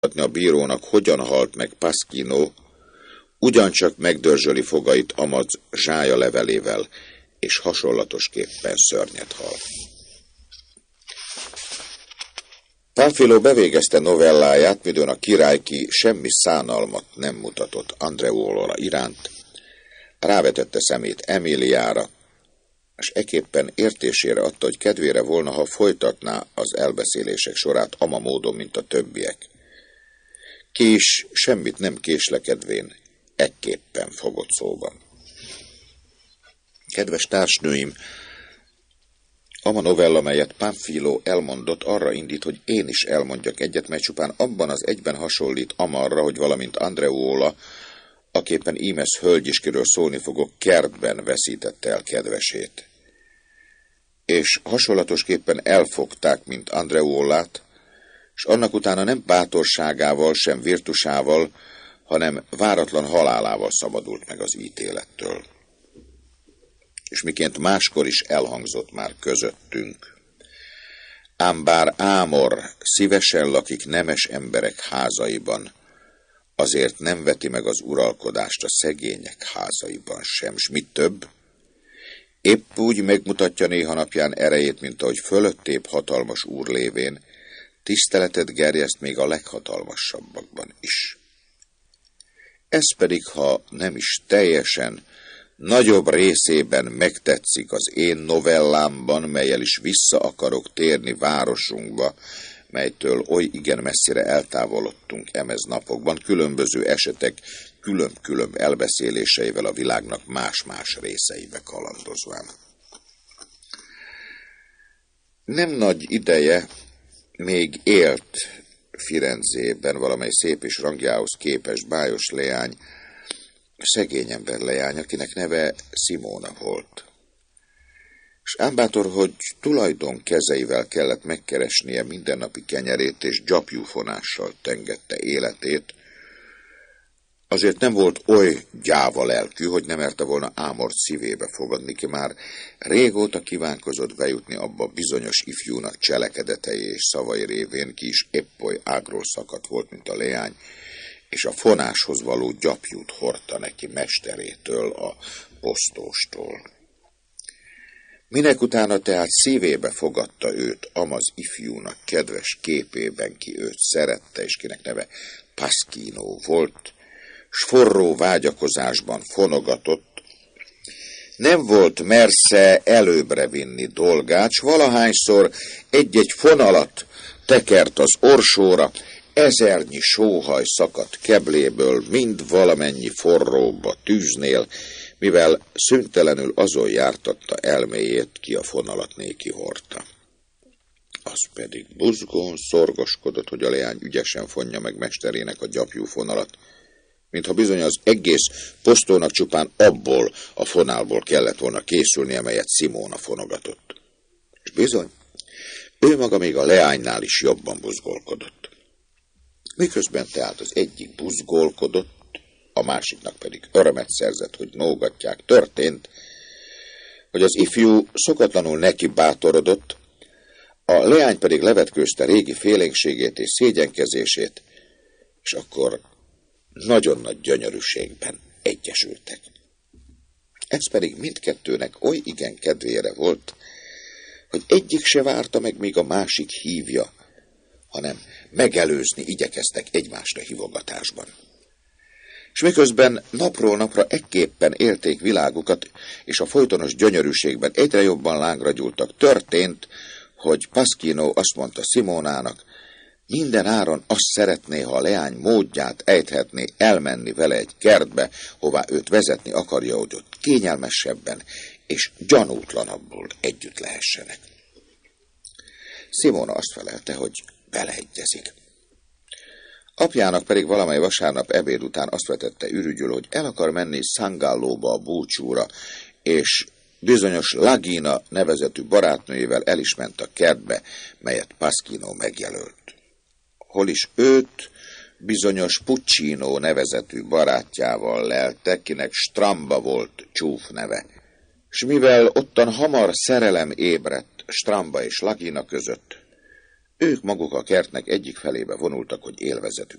a bírónak, hogyan halt meg Pasquino, ugyancsak megdörzsöli fogait Amaz zsája levelével, és hasonlatosképpen szörnyet hal. Pánfilo bevégezte novelláját, midőn a királyki semmi szánalmat nem mutatott Andreuola iránt, rávetette szemét Emiliára, és eképpen értésére adta, hogy kedvére volna, ha folytatná az elbeszélések sorát ama módon, mint a többiek. Ki is semmit nem késlekedvén ekképpen fogott szóban. Kedves társnőim, ama novella, melyet Pánfilo elmondott, arra indít, hogy én is elmondjak egyet, mely csupán abban az egyben hasonlít amarra, hogy valamint Andreuola, aképpen ímez hölgyiskiről szólni fogok, kertben veszítette el kedvesét. És hasonlatosképpen elfogták, mint Andreuolát, és annak utána nem bátorságával, sem virtusával, hanem váratlan halálával szabadult meg az ítélettől. És miként máskor is elhangzott már közöttünk. Ám bár Ámor szívesen lakik nemes emberek házaiban, azért nem veti meg az uralkodást a szegények házaiban sem, s mit több, épp úgy megmutatja néha napján erejét, mint ahogy fölöttébb hatalmas úr lévén, tiszteletet gerjeszt még a leghatalmasabbakban is. Ez pedig, ha nem is teljesen, nagyobb részében megtetszik az én novellámban, melyel is vissza akarok térni városunkba, melytől oly igen messzire eltávolodtunk emez napokban, különböző esetek külön-külön elbeszéléseivel a világnak más-más részeibe kalandozván. Nem nagy ideje még élt Firenzében valamely szép és rangjához képes bájos leány, szegény ember leány, akinek neve Simona volt. És ám bátor, hogy tulajdon kezeivel kellett megkeresnie mindennapi kenyerét, és gyapjúfonással tengette életét, azért nem volt oly gyáva lelkű, hogy nem merte volna Ámort szívébe fogadni, ki már régóta kívánkozott bejutni abba bizonyos ifjúnak cselekedetei és szavai révén, ki is épp oly ágról szakadt volt, mint a leány, és a fonáshoz való gyapjút hordta neki mesterétől, a posztóstól. Minek utána tehát szívébe fogadta őt Amaz ifjúnak kedves képében, ki őt szerette, és kinek neve Pasquino volt, s forró vágyakozásban fonogatott, nem volt mersze előbbre vinni dolgát, s valahányszor egy-egy fonalat tekert az orsóra, ezernyi sóhaj szakadt kebléből, mind valamennyi forróba tűznél, mivel szüntelenül azon jártatta elméjét, ki a fonalat néki hordta. Az pedig buzgón szorgoskodott, hogy a leány ügyesen fonja meg mesterének a gyapjú fonalat, mintha bizony az egész posztónak csupán abból a fonálból kellett volna készülni, amelyet Simona fonogatott. És bizony, ő maga még a leánynál is jobban buzgolkodott. Miközben tehát az egyik buzgolkodott, a másiknak pedig örömet szerzett, hogy nógatják, történt, hogy az ifjú szokatlanul neki bátorodott, a leány pedig levetkőzte régi félénkségét és szégyenkezését, és akkor nagyon nagy gyönyörűségben egyesültek. Ez pedig mindkettőnek oly igen kedvére volt, hogy egyik se várta meg, míg a másik hívja, hanem megelőzni igyekeztek egymást a hívogatásban. És miközben napról napra ekképpen élték világukat, és a folytonos gyönyörűségben egyre jobban lángra gyúltak, történt, hogy Pasquino azt mondta Simonának, minden áron azt szeretné, ha a leány módját ejthetné elmenni vele egy kertbe, hová őt vezetni akarja, hogy ott kényelmesebben és gyanútlanabbul együtt lehessenek. Simona azt felelte, hogy beleegyezik. Apjának pedig valamely vasárnap ebéd után azt vetette ürügyül, hogy el akar menni Sangallóba a búcsúra, és bizonyos Lagina nevezetű barátnőjével el is ment a kertbe, melyet Pasquino megjelölt. Hol is őt bizonyos Puccino nevezetű barátjával lelte, kinek Stramba volt csúf neve. S mivel ottan hamar szerelem ébredt Stramba és Lagina között, Ők maguk a kertnek egyik felébe vonultak, hogy élvezetük